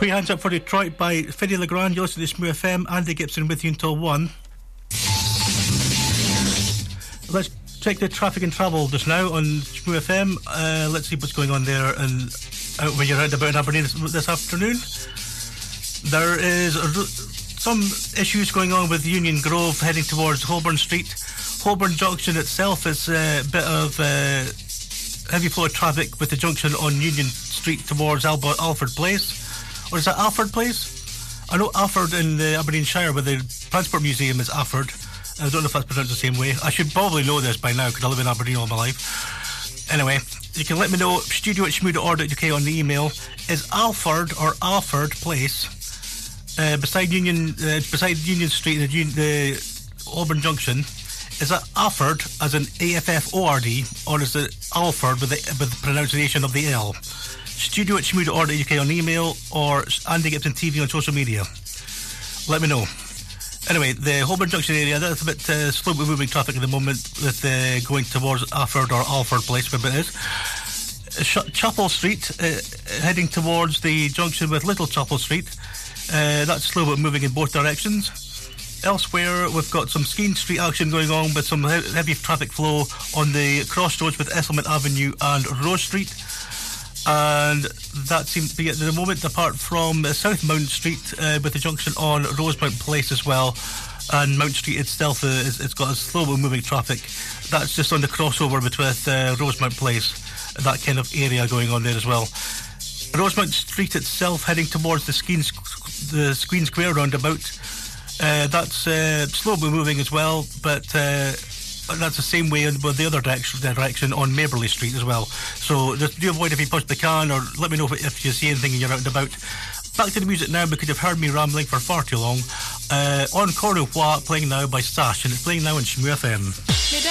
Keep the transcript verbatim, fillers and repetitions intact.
Put your hands up for Detroit by Freddie Legrand. You listen to Smooth F M. Andy Gibson with you until one. Let's check the traffic and travel just now on Smooth F M. Uh, let's see what's going on there and out when you're out about in Aberdeen this, this afternoon. There is a, some issues going on with Union Grove heading towards Holborn Street. Holborn Junction itself is a bit of uh, heavy flow of traffic with the junction on Union Street towards Alba, Alford Place. Or is that Alford Place? I know Alford in the Aberdeenshire, where the Transport Museum is Alford. I don't know if that's pronounced the same way. I should probably know this by now because I live in Aberdeen all my life. Anyway, you can let me know, studio at shmoo dot org dot U K on the email. Is Alford or Alford Place uh, beside Union uh, beside Union Street and the, the Holborn Junction? Is that Alford as in A F F O R D, or is it Alford with the, with the pronunciation of the L? Studio at shmoo dot org dot U K on email, or Andy Gibson T V on social media. Let me know. Anyway, the Holborn Junction area, that's a bit uh, slow moving traffic at the moment with uh, going towards Alford or Alford Place, wherever it is. Ch- Chapel Street, uh, heading towards the junction with Little Chapel Street. Uh, that's slow but moving in both directions. Elsewhere, we've got some Skene Street action going on with some he- heavy traffic flow on the crossroads with Esselman Avenue and Rose Street. And that seems to be it at the moment, apart from uh, South Mount Street uh, with the junction on Rosemount Place as well. And Mount Street itself, uh, is, it's got a slow moving traffic. That's just on the crossover with uh, Rosemount Place, that kind of area going on there as well. Rosemount Street itself heading towards the Skene, the Skene Square roundabout. Uh, that's uh, slow moving as well, but uh, that's the same way with the other direction, direction on Maberley Street as well. So just do avoid if you possibly can, or let me know if, if you see anything and you're out and about. Back to the music now, because you've heard me rambling for far too long. Uh, Encore une fois, playing now by Sash, and it's playing now on Shmoo F M.